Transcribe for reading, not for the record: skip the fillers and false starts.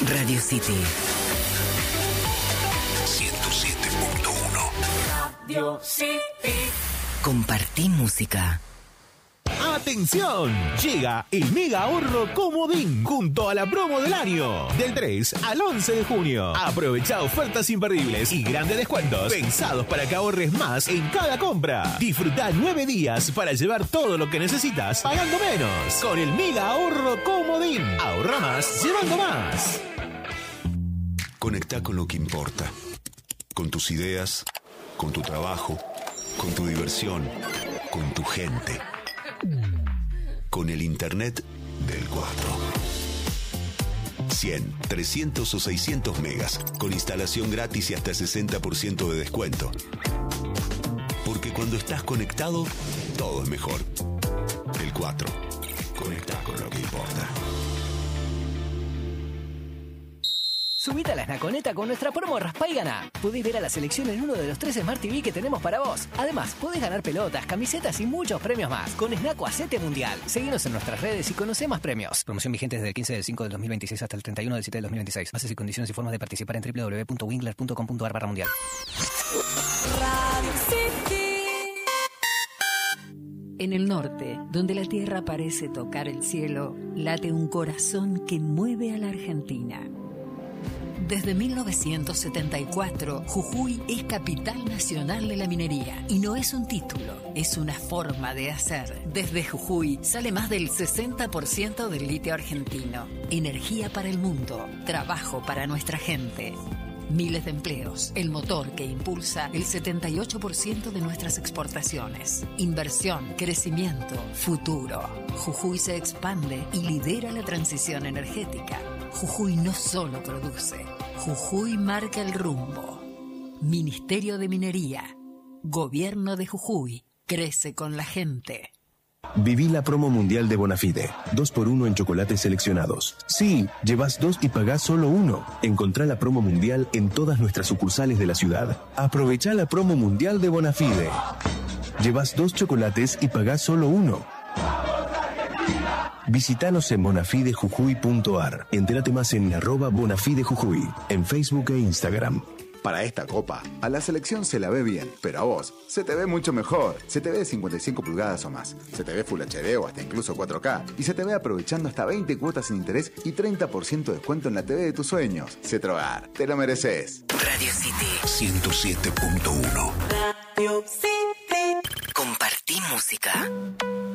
Radio City 107.1. Radio City. Compartí música. ¡Atención! Llega el mega ahorro Comodín junto a la promo del año. Del 3 al 11 de junio. Aprovecha ofertas imperdibles y grandes descuentos pensados para que ahorres más en cada compra. Disfruta 9 días para llevar todo lo que necesitas pagando menos. Con el mega ahorro Comodín. Ahorra más llevando más. Conectá con lo que importa. Con tus ideas, con tu trabajo, con tu diversión, con tu gente. Con el Internet del 4. 100, 300 o 600 megas, con instalación gratis y hasta 60% de descuento. Porque cuando estás conectado, todo es mejor. El 4. Conectá con lo que importa. Subite a la Snaconeta con nuestra promo Raspá y Ganá. Podés ver a la selección en uno de los 3 Smart TV que tenemos para vos. Además, podés ganar pelotas, camisetas y muchos premios más. Con Snaco Hacete Mundial. Seguinos en nuestras redes y conocé más premios. Promoción vigente desde el 15 del 5 del 2026 hasta el 31 del 7 del 2026. Bases y condiciones y formas de participar en www.winkler.com.ar/mundial. Radio City. En el norte, donde la tierra parece tocar el cielo, late un corazón que mueve a la Argentina. Desde 1974, Jujuy es capital nacional de la minería. Y no es un título, es una forma de hacer. Desde Jujuy sale más del 60% del litio argentino. Energía para el mundo, trabajo para nuestra gente. Miles de empleos, el motor que impulsa el 78% de nuestras exportaciones. Inversión, crecimiento, futuro. Jujuy se expande y lidera la transición energética. Jujuy no solo produce, Jujuy marca el rumbo. Ministerio de Minería, Gobierno de Jujuy, crece con la gente. Viví la promo mundial de Bonafide. 2x1 en chocolates seleccionados. Sí, llevas 2 y pagás solo 1. Encontrá la promo mundial en todas nuestras sucursales de la ciudad. Aprovechá la promo mundial de Bonafide. Llevas 2 chocolates y pagás solo 1. Visítanos en bonafidejujuy.ar. Entérate más en @bonafidejujuy, en Facebook e Instagram. Para esta copa, a la selección se la ve bien, pero a vos se te ve mucho mejor. Se te ve de 55 pulgadas o más. Se te ve Full HD o hasta incluso 4K. Y se te ve aprovechando hasta 20 cuotas sin interés y 30% de descuento en la TV de tus sueños. Cetrogar, te lo mereces. Radio City 107.1. Radio City. Compartí música.